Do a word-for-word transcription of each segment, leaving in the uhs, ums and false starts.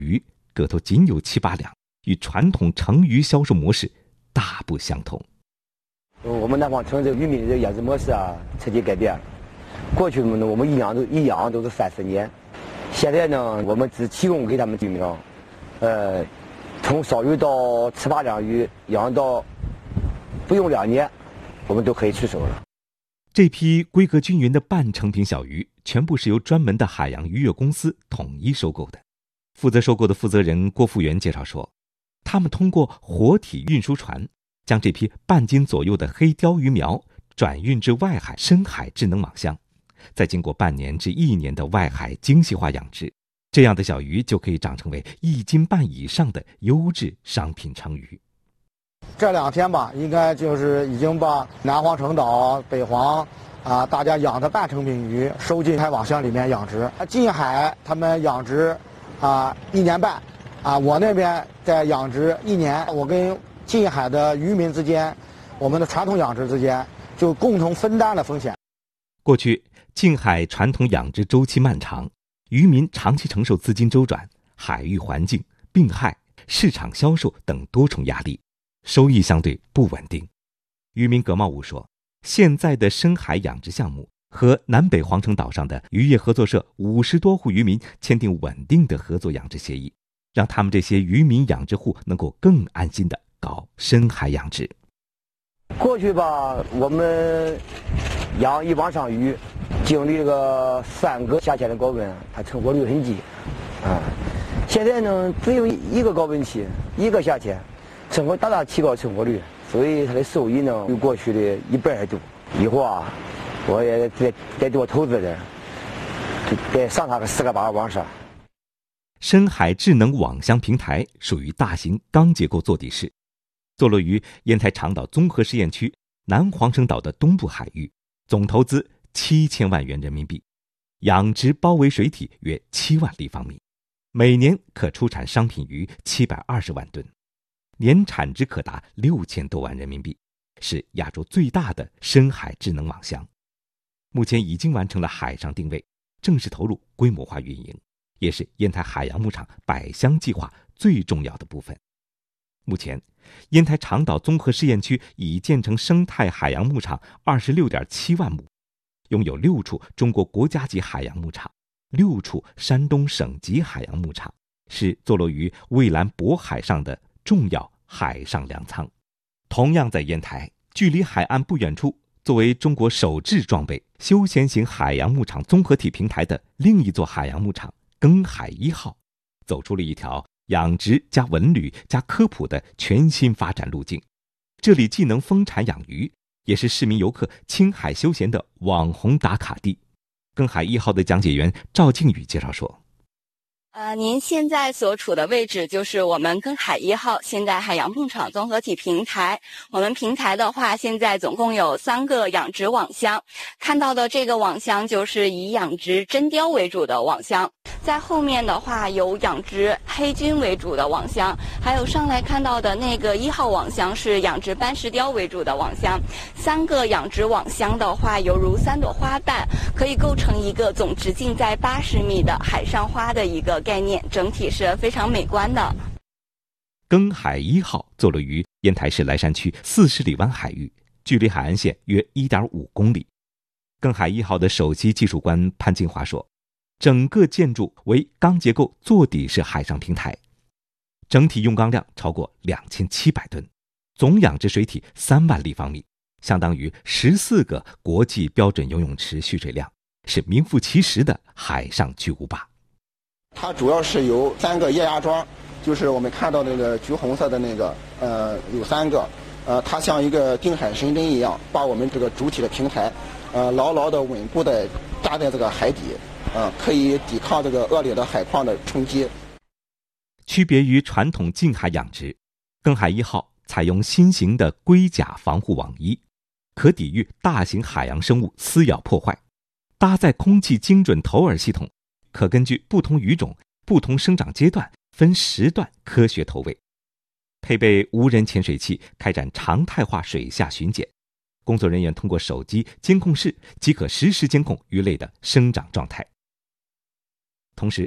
鱼个头仅有七八两，与传统成鱼销售模式大不相同。 我们南方城这个渔民的养殖模式啊，彻底改变了。过去呢，我们一养都一养都是三四年，现在呢，我们只提供给他们居民，呃，从烧鱼到七八两鱼，养到不用两年，我们都可以出手了。 这批规格均匀的半成品小鱼，全部是由专门的海洋渔业公司统一收购的。负责收购的负责人郭富元介绍说，他们通过活体运输船，将这批半斤左右的黑鲷鱼苗转运至外海深海智能网箱，再经过半年至一年的外海精细化养殖，这样的小鱼就可以长成为一斤半以上的优质商品成鱼。 这两天吧，应该就是已经把南黄橙岛、北黄啊，大家养的半成品鱼收进海网箱里面养殖。近海他们养殖啊一年半，啊，我那边在养殖一年。我跟近海的渔民之间，我们的传统养殖之间，就共同分担了风险。 过去近海传统养殖周期漫长，渔民长期承受资金周转、海域环境、病害、市场销售等多重压力，收益相对不稳定。渔民葛茂武说，现在的深海养殖项目和南北黄城岛上的渔业合作社五十多户渔民签订稳定的合作养殖协议，让他们这些渔民养殖户能够更安心地搞深海养殖。 过去吧，我们养一网上鱼，经历这个三个夏天的高温，它成活率很低，啊，现在呢只有一个高温期，一个夏天，成活大大提高成活率，所以它的收益呢比过去的一半还多。以后啊，我也再再多投资点，再上它个十个八个网上。 深海智能网箱平台属于大型钢结构坐底式，坐落于烟台长岛综合试验区南黄城岛的东部海域，总投资七千万元人民币，养殖包围水体约七万立方米，每年可出产商品鱼七百二十万吨，年产值可达六千多万人民币，是亚洲最大的深海智能网箱。目前已经完成了海上定位，正式投入规模化运营，也是烟台海洋牧场百箱计划最重要的部分。目前，烟台长岛综合试验区已建成生态海洋牧场二十六点七万亩，拥有六处中国国家级海洋牧场，六处山东省级海洋牧场，是坐落于蔚蓝渤海上的重要海上粮仓。同样在烟台，距离海岸不远处，作为中国首制装备休闲型海洋牧场综合体平台的另一座海洋牧场庚海一号，走出了一条养殖加文旅加科普的全新发展路径。这里既能丰产养鱼，也是市民游客青海休闲的网红打卡地。庚海一号的讲解员赵靖宇介绍说， 呃，您现在所处的位置就是我们庚海一号现代海洋牧场综合体平台。我们平台的话，现在总共有三个养殖网箱，看到的这个网箱就是以养殖真鲷为主的网箱，在后面的话有养殖黑鲟为主的网箱，还有上来看到的那个一号网箱是养殖斑石鲷为主的网箱。三个养殖网箱的话，犹如三朵花瓣，可以构成一个总直径在八十米的海上花的一个概念，整体是非常美观的。 庚海一号坐落于烟台市莱山区四十里湾海域，距离海岸线约 一点五公里。庚海一号的首席技术官潘金华说，整个建筑为钢结构坐底式海上平台，整体用钢量超过两千七百吨，总养殖水体三万立方米，相当于十四个国际标准游泳池蓄水量，是名副其实的海上巨无霸。 它主要是由三个液压桩，就是我们看到那个橘红色的那个，呃，有三个，呃，它像一个定海神针一样，把我们这个主体的平台，呃，牢牢的稳固的扎在这个海底，呃，可以抵抗这个恶劣的海况的冲击。 区别于传统近海养殖，庚海一号采用新型的龟甲防护网衣，可抵御大型海洋生物撕咬破坏，搭载空气精准投饵系统，可根据不同鱼种、不同生长阶段分时段科学投喂，配备无人潜水器开展常态化水下巡检，工作人员通过手机监控室即可实时监控鱼类的生长状态。同时，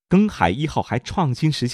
耕海一号还创新实现